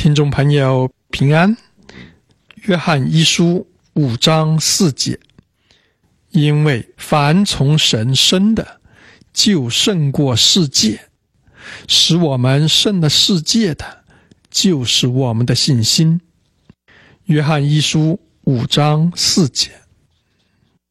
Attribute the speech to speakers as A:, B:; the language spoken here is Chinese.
A: 听众朋友平安。约翰一书5章4节，因为凡从神生的，就胜过世界，使我们胜了世界的，就是我们的信心。约翰一书5章4节。